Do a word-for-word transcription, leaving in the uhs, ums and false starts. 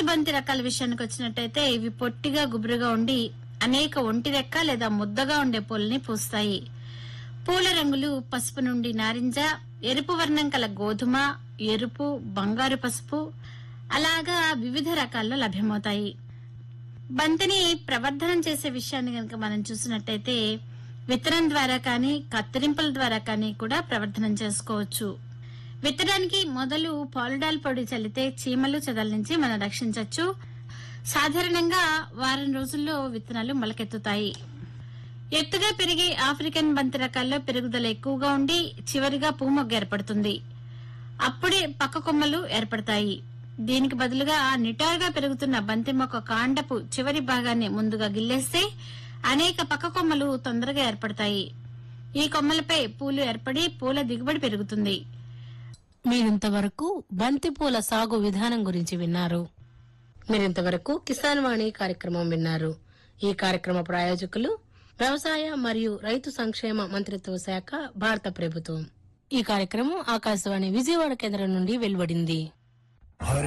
బంతి రకాల విషయానికి వచ్చినట్టయితే ఇవి పొట్టిగా గుబురుగా ఉండి అనేక ఒంటి రెక్క లేదా ముద్దగా ఉండే పూలని పూస్తాయి. పూల రంగులు పసుపు నుండి నారింజ, ఎరుపు వర్ణం కల గోధుమ, ఎరుపు, బంగారు పసుపు అలాగా వివిధ రకాల్లో లభ్యమవుతాయి. బంతిని ప్రవర్ధనం చేసే విషయాన్ని గనక మనం చూసినట్టయితే విత్తనం ద్వారా కానీ కత్తిరింపుల ద్వారా కానీ కూడా ప్రవర్ధనం చేసుకోవచ్చు. విత్తడానికి మొదలు పాలిడాల్ పొడి చల్లితే చీమలు చెదల నుంచి మనం రక్షించవచ్చు. సాధారణంగా వారం రోజుల్లో విత్తనాలు మొలకెత్తుతాయి. ఎత్తుగా పెరిగే ఆఫ్రికన్ బంతి రకాల్లో పెరుగుదల ఎక్కువగా ఉండి చివరిగా పూమొగ్గ ఏర్పడుతుంది. అప్పుడే పక్క కొమ్మలు ఏర్పడతాయి. దీనికి బదులుగా నిటారుగా పెరుగుతున్న బంతి మొక్క కాండపు చివరి భాగాన్ని ముందుగా గిల్లేస్తే అనేక పక్క కొమ్మలు తొందరగా ఏర్పడతాయి. ఈ కొమ్మలపై పూలు ఏర్పడి పూల దిగుబడి పెరుగుతుంది. మీరింతవరకు బంతి పూల సాగు విధానం గురించి విన్నారు. మీరింతవరకు కిసాన్ వాణి కార్యక్రమం విన్నారు. ఈ కార్యక్రమ ప్రాయోజకులు వ్యవసాయ మరియు రైతు సంక్షేమ మంత్రిత్వ శాఖ, భారత ప్రభుత్వం. ఈ కార్యక్రమం ఆకాశవాణి విజయవాడ కేంద్రం నుండి వెలువడింది.